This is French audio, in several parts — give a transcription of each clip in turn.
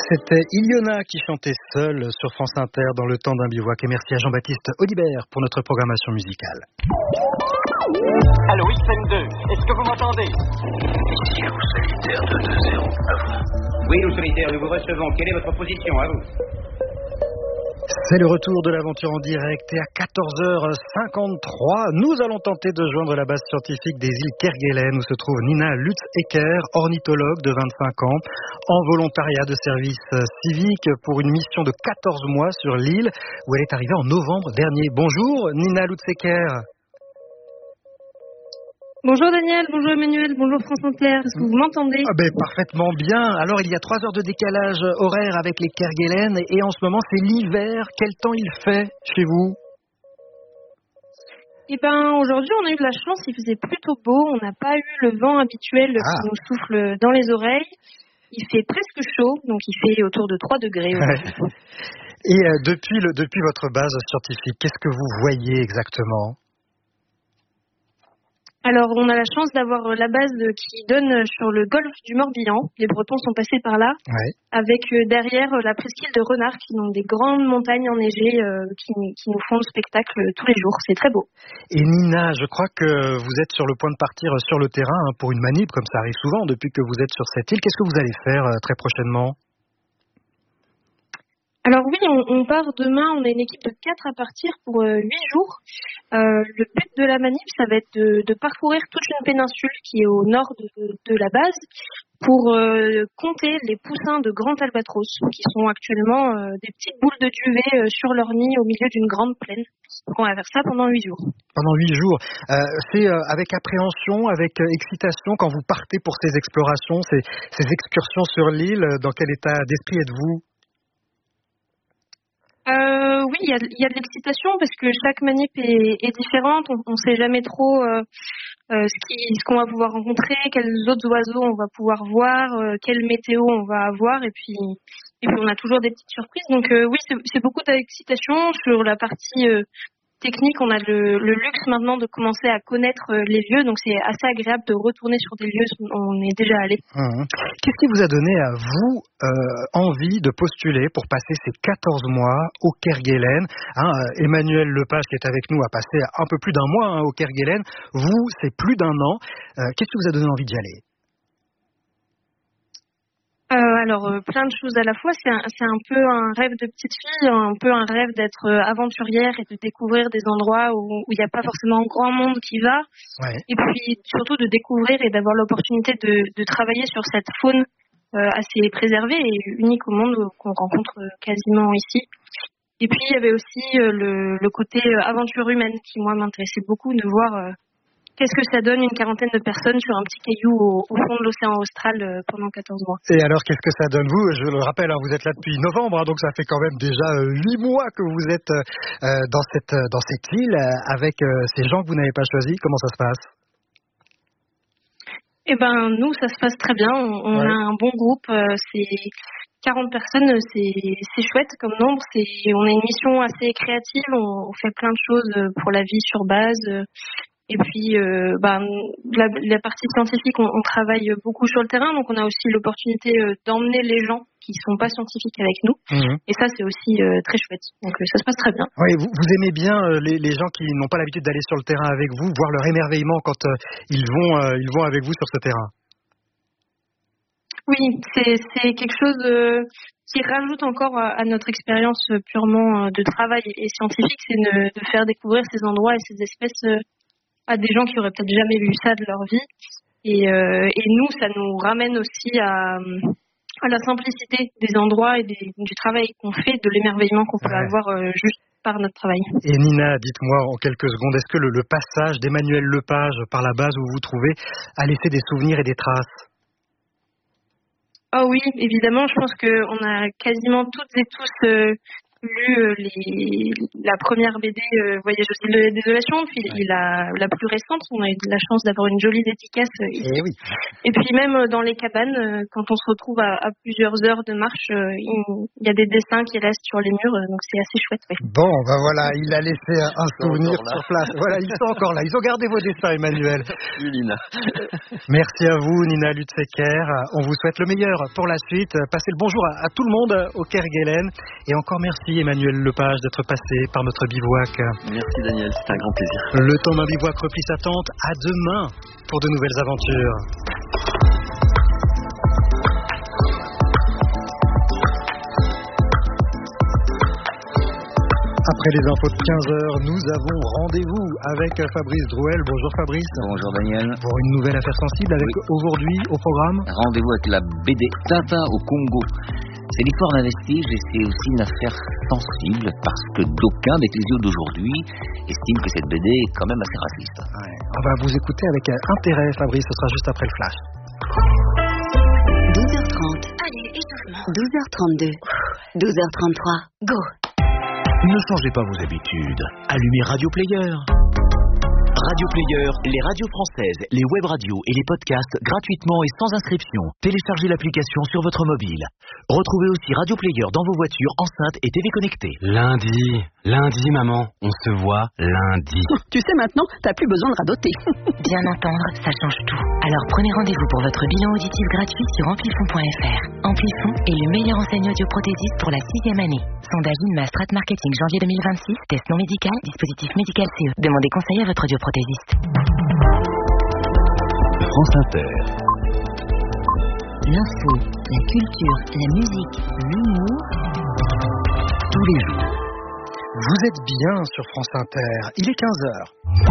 C'était Iliona qui chantait seule sur France Inter dans le temps d'un bivouac. Et merci à Jean-Baptiste Audibert pour notre programmation musicale. Allô, XM2, est-ce que vous m'entendez? Ici Loup Solitaire 220, à vous. Oui, Loup Solitaire, nous vous recevons. Quelle est votre position, à vous? C'est le retour de l'aventure en direct et à 14h53, nous allons tenter de joindre la base scientifique des îles Kerguelen où se trouve Nina Lutz-Ecker, ornithologue de 25 ans, en volontariat de service civique pour une mission de 14 mois sur l'île où elle est arrivée en novembre dernier. Bonjour Nina Lutz-Ecker. Bonjour Daniel, bonjour Emmanuel, bonjour France Inter, est-ce que vous m'entendez? Parfaitement bien. Alors il y a 3 heures de décalage horaire avec les Kerguelen et en ce moment c'est l'hiver. Quel temps il fait chez vous? Aujourd'hui on a eu de la chance, il faisait plutôt beau, on n'a pas eu le vent habituel qui nous souffle dans les oreilles. Il fait presque chaud, donc il fait autour de 3 degrés. Et depuis votre base scientifique, qu'est-ce que vous voyez exactement? Alors, on a la chance d'avoir la base qui donne sur le golfe du Morbihan. Les Bretons sont passés par là, avec derrière la presqu'île de Renard, qui sont des grandes montagnes enneigées qui nous font le spectacle tous les jours. C'est très beau. Et Nina, je crois que vous êtes sur le point de partir sur le terrain pour une manip, comme ça arrive souvent depuis que vous êtes sur cette île. Qu'est-ce que vous allez faire très prochainement? Alors oui, on part demain, on est une équipe de 4 à partir pour 8 jours. Le but de la manip, ça va être de parcourir toute une péninsule qui est au nord de la base pour compter les poussins de grand albatros qui sont actuellement des petites boules de duvet sur leur nid au milieu d'une grande plaine. Donc on va faire ça pendant 8 jours. Pendant 8 jours. C'est avec appréhension, avec excitation quand vous partez pour ces explorations, ces excursions sur l'île. Dans quel état d'esprit êtes-vous? Oui, il y a de l'excitation parce que chaque manip est différente. On ne sait jamais trop ce qu'on va pouvoir rencontrer, quels autres oiseaux on va pouvoir voir, quelle météo on va avoir, et puis on a toujours des petites surprises. Donc oui, c'est beaucoup d'excitation. Sur la partie technique, on a le luxe maintenant de commencer à connaître les lieux, donc c'est assez agréable de retourner sur des lieux où on est déjà allé. Qu'est-ce qui vous a donné à vous envie de postuler pour passer ces 14 mois au Kerguelen? Emmanuel Lepage qui est avec nous a passé un peu plus d'1 mois au Kerguelen. Vous, c'est plus d'1 an. Qu'est-ce qui vous a donné envie d'y aller? Alors, plein de choses à la fois. C'est un peu un rêve de petite fille, un peu un rêve d'être aventurière et de découvrir des endroits où il n'y a pas forcément grand monde qui va. Et puis, surtout de découvrir et d'avoir l'opportunité de travailler sur cette faune assez préservée et unique au monde qu'on rencontre quasiment ici. Et puis, il y avait aussi le côté aventure humaine qui, moi, m'intéressait beaucoup de voir qu'est-ce que ça donne une quarantaine de personnes sur un petit caillou au fond de l'océan austral pendant 14 mois. Et alors, qu'est-ce que ça donne vous? Je le rappelle, vous êtes là depuis novembre, donc ça fait quand même déjà 8 mois que vous êtes dans cette île avec ces gens que vous n'avez pas choisis. Comment ça se passe? Nous, ça se passe très bien. On a un bon groupe. C'est 40 personnes, c'est chouette comme nombre. On a une mission assez créative. On fait plein de choses pour la vie sur base. Et puis, la partie scientifique, on travaille beaucoup sur le terrain, donc on a aussi l'opportunité d'emmener les gens qui sont pas scientifiques avec nous. Et ça, c'est aussi très chouette. Donc, ça se passe très bien. Oui, vous aimez bien les gens qui n'ont pas l'habitude d'aller sur le terrain avec vous, voir leur émerveillement quand ils vont avec vous sur ce terrain. Oui, c'est quelque chose qui rajoute encore à notre expérience purement de travail et scientifique, c'est de faire découvrir ces endroits et ces espèces à des gens qui auraient peut-être jamais vu ça de leur vie. Et nous, ça nous ramène aussi à la simplicité des endroits et du travail qu'on fait, de l'émerveillement qu'on peut avoir juste par notre travail. Et Nina, dites-moi en quelques secondes, est-ce que le passage d'Emmanuel Lepage par la base où vous vous trouvez a laissé des souvenirs et des traces? Oh oui, évidemment, je pense qu'on a quasiment toutes et tous lu la première BD Voyage au ciel de la désolation, puis la plus récente. On a eu la chance d'avoir une jolie dédicace ici. Et puis même dans les cabanes, quand on se retrouve à plusieurs heures de marche, il y a des dessins qui restent sur les murs, donc c'est assez chouette. Ouais. Bon, ben voilà, il a laissé un souvenir sur place. Voilà, ils sont encore là. Ils ont gardé vos dessins, Emmanuel. Oui, Nina. Merci à vous, Nina Lutzecker. On vous souhaite le meilleur pour la suite. Passez le bonjour à tout le monde au Kerguelen. Et encore merci, Emmanuel Lepage, d'être passé par notre bivouac. Merci, Daniel. C'était un grand plaisir. Le temps d'un bivouac replie sa tente. À demain pour de nouvelles aventures. Après les infos de 15h, nous avons rendez-vous avec Fabrice Drouel. Bonjour Fabrice. Bonjour Daniel. Pour une nouvelle affaire sensible avec aujourd'hui au programme. Rendez-vous avec la BD Tintin au Congo. C'est l'histoire d'un vestige et c'est aussi une affaire sensible parce que d'aucuns d'Ecclésiaux d'aujourd'hui estiment que cette BD est quand même assez raciste. Ouais. On va vous écouter avec intérêt Fabrice, ce sera juste après le flash. 12h30. Allez, échauffement. 12h32. 12h33. Go. Ne changez pas vos habitudes. Allumez Radio Player. Radio Player, les radios françaises, les web radios et les podcasts gratuitement et sans inscription. Téléchargez l'application sur votre mobile. Retrouvez aussi Radio Player dans vos voitures, enceintes et TV connectées. Lundi, maman, on se voit lundi. Tu sais maintenant, t'as plus besoin de radoter. Bien entendre, ça change tout. Alors prenez rendez-vous pour votre bilan auditif gratuit sur amplifon.fr. Amplifon est le meilleur enseigne audioprothésiste pour la 6e année. Sondage INMA Strat Marketing janvier 2026, test non médical, dispositif médical CE. Demandez conseil à votre audioprothésiste. France Inter. L'info, la culture, la musique, l'humour, Tous les jours. Vous êtes bien sur France Inter. Il est 15h.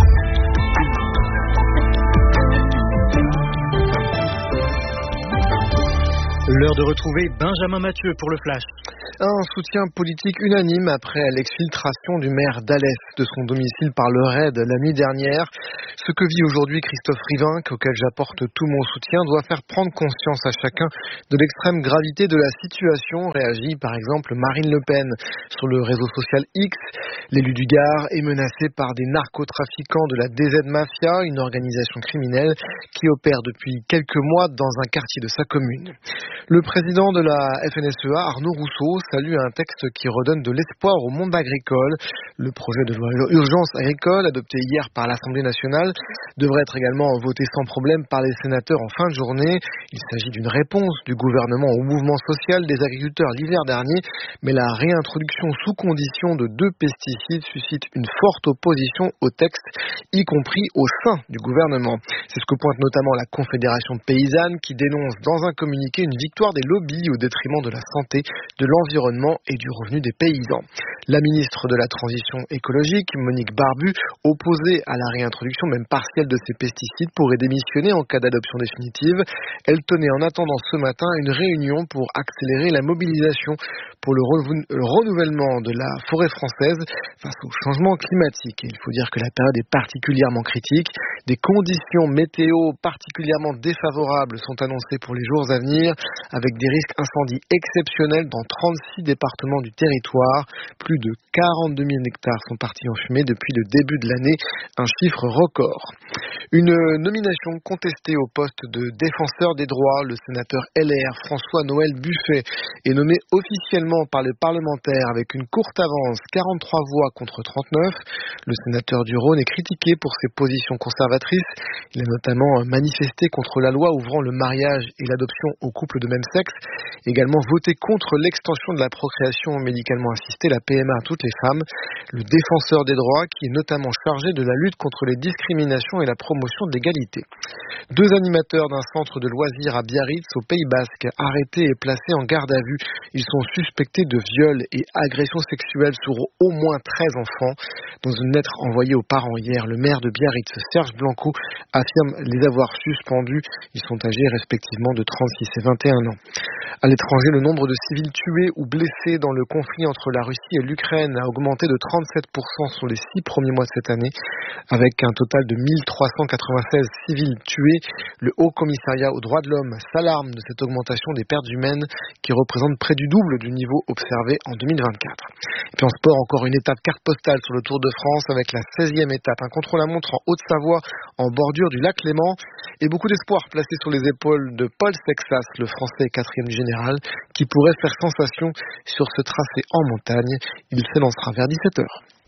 L'heure de retrouver Benjamin Mathieu pour le flash. Un soutien politique unanime après l'exfiltration du maire d'Alès de son domicile par le RAID la nuit dernière. Ce que vit aujourd'hui Christophe Rivinc, auquel j'apporte tout mon soutien, doit faire prendre conscience à chacun de l'extrême gravité de la situation, réagit par exemple Marine Le Pen. Sur le réseau social X, l'élu du Gard est menacé par des narcotrafiquants de la DZ Mafia, une organisation criminelle qui opère depuis quelques mois dans un quartier de sa commune. Le président de la FNSEA, Arnaud Rousseau, salue un texte qui redonne de l'espoir au monde agricole. Le projet de loi urgence agricole, adopté hier par l'Assemblée nationale, devrait être également voté sans problème par les sénateurs en fin de journée. Il s'agit d'une réponse du gouvernement au mouvement social des agriculteurs l'hiver dernier, mais la réintroduction sous condition de 2 pesticides suscite une forte opposition au texte, y compris au sein du gouvernement. C'est ce que pointe notamment la Confédération paysanne qui dénonce dans un communiqué une victoire des lobbies au détriment de la santé, de l'environnement et du revenu des paysans. La ministre de la Transition écologique, Monique Barbu, opposée à la réintroduction même partielle de ces pesticides, pourrait démissionner en cas d'adoption définitive. Elle tenait en attendant ce matin une réunion pour accélérer la mobilisation pour le renouvellement de la forêt française face au changement climatique. Et il faut dire que la période est particulièrement critique. Des conditions météo particulièrement défavorables sont annoncées pour les jours à venir, avec des risques incendies exceptionnels dans 36 départements du territoire. Plus de 42 000 hectares sont partis en fumée depuis le début de l'année, un chiffre record. Une nomination contestée au poste de défenseur des droits, le sénateur LR François-Noël Buffet est nommé officiellement par les parlementaires avec une courte avance, 43 voix contre 39. Le sénateur du Rhône est critiqué pour ses positions conservatrices. Il a notamment manifesté contre la loi ouvrant le mariage et l'adoption aux couples de même sexe, également voté contre l'extension de la procréation médicalement assistée, la PMA, à toutes les femmes. Le défenseur des droits qui est notamment chargé de la lutte contre les discriminations et la promotion de l'égalité. 2 animateurs d'un centre de loisirs à Biarritz, au Pays Basque, arrêtés et placés en garde à vue. Ils sont suspectés de viol et agressions sexuelles sur au moins 13 enfants. Dans une lettre envoyée aux parents hier, le maire de Biarritz, Serge Blanco, affirme les avoir suspendus. Ils sont âgés respectivement de 36 et 21 ans. À l'étranger, le nombre de civils tués ou blessés dans le conflit entre la Russie et l'Ukraine a augmenté de 37% sur les 6 premiers mois de cette année, avec un total de de 1396 civils tués. Le Haut Commissariat aux droits de l'homme s'alarme de cette augmentation des pertes humaines qui représente près du double du niveau observé en 2024. Et puis en sport, encore une étape carte postale sur le Tour de France avec la 16e étape. Un contre-la-montre en Haute-Savoie en bordure du lac Léman et beaucoup d'espoir placé sur les épaules de Paul Sexas, le Français 4e du général, qui pourrait faire sensation sur ce tracé en montagne. Il s'élancera vers 17h.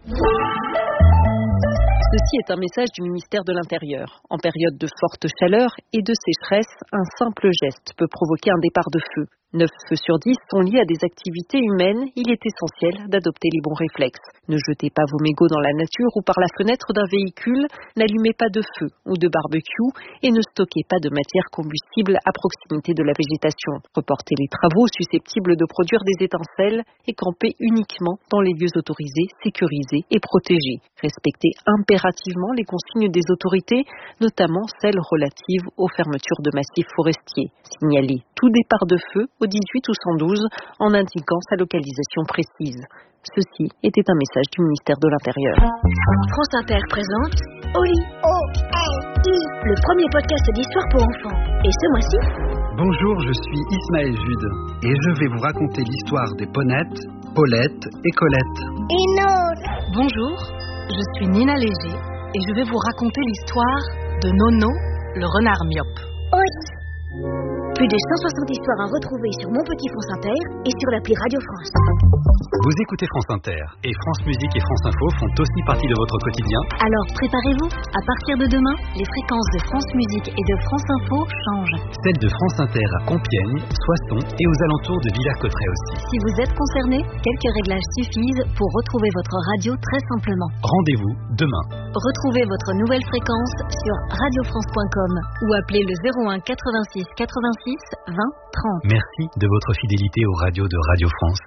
Ceci est un message du ministère de l'Intérieur. En période de forte chaleur et de sécheresse, un simple geste peut provoquer un départ de feu. 9 feux sur 10 sont liés à des activités humaines. Il est essentiel d'adopter les bons réflexes. Ne jetez pas vos mégots dans la nature ou par la fenêtre d'un véhicule. N'allumez pas de feu ou de barbecue et ne stockez pas de matière combustible à proximité de la végétation. Reportez les travaux susceptibles de produire des étincelles et campez uniquement dans les lieux autorisés, sécurisés et protégés. Respectez impérativement les consignes des autorités, notamment celles relatives aux fermetures de massifs forestiers. Signalez tout départ de feu au 18 ou 112 en indiquant sa localisation précise. Ceci était un message du ministère de l'Intérieur. France Inter présente Oli, O-L-I, le premier podcast d'histoire pour enfants. Et ce mois-ci... Bonjour, je suis Ismaël Jude et je vais vous raconter l'histoire des Ponettes, Paulette et Colette. Bonjour, je suis Nina Léger et je vais vous raconter l'histoire de Nono, le renard myope. Plus de 160 histoires à retrouver sur Mon Petit France Inter et sur l'appli Radio France. Vous écoutez France Inter et France Musique et France Info font aussi partie de votre quotidien. Alors préparez-vous, à partir de demain, les fréquences de France Musique et de France Info changent. Celles de France Inter à Compiègne, Soissons et aux alentours de Villers-Cotterêts aussi. Si vous êtes concerné, quelques réglages suffisent pour retrouver votre radio très simplement. Rendez-vous demain. Retrouvez votre nouvelle fréquence sur radiofrance.com ou appelez le 01 86 86 20 30. Merci de votre fidélité aux radios de Radio France.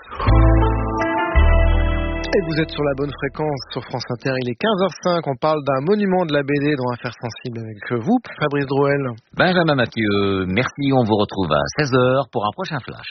Et vous êtes sur la bonne fréquence sur France Inter. Il est 15h05. On parle d'un monument de la BD dans Affaires sensibles avec vous, Fabrice Drouel. Benjamin Mathieu, merci. On vous retrouve à 16h pour un prochain flash.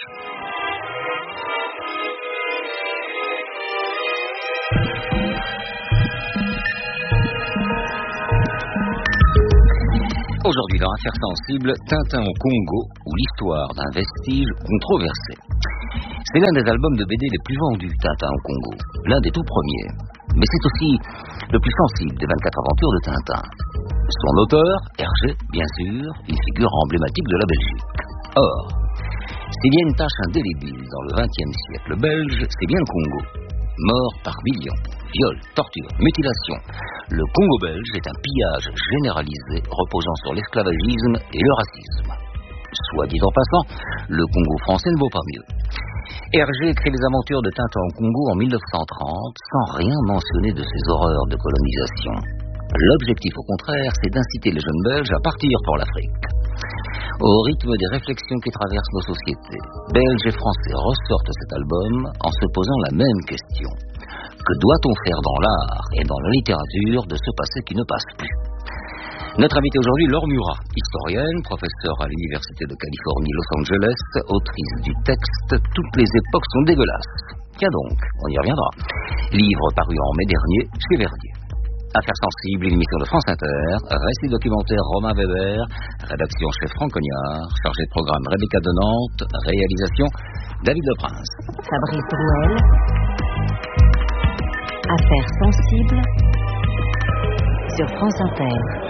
Aujourd'hui dans Affaires sensibles, Tintin au Congo ou l'histoire d'un vestige controversé. C'est l'un des albums de BD les plus vendus, Tintin au Congo, l'un des tout premiers. Mais c'est aussi le plus sensible des 24 aventures de Tintin. Son auteur, Hergé, bien sûr, une figure emblématique de la Belgique. Or, s'il y a une tâche indélébile dans le XXe siècle belge, c'est bien le Congo. Mort par millions, viols, tortures, mutilations. Le Congo belge est un pillage généralisé reposant sur l'esclavagisme et le racisme. Soit dit en passant, le Congo français ne vaut pas mieux. Hergé écrit les aventures de Tintin au Congo en 1930 sans rien mentionner de ces horreurs de colonisation. L'objectif au contraire, c'est d'inciter les jeunes Belges à partir pour l'Afrique. Au rythme des réflexions qui traversent nos sociétés, Belges et Français ressortent cet album en se posant la même question. Que doit-on faire dans l'art et dans la littérature de ce passé qui ne passe plus ? Notre invitée aujourd'hui, Laure Murat, historienne, professeure à l'Université de Californie Los Angeles, autrice du texte « Toutes les époques sont dégueulasses ». Tiens donc, on y reviendra. Livre paru en mai dernier chez Verdier. Affaires sensibles, une émission de France Inter, récit documentaire Romain Weber, rédaction chef Franck Cognard, chargé de programme Rebecca de Nantes, réalisation David Leprince. Fabrice Drouel. Affaires sensibles sur France Inter.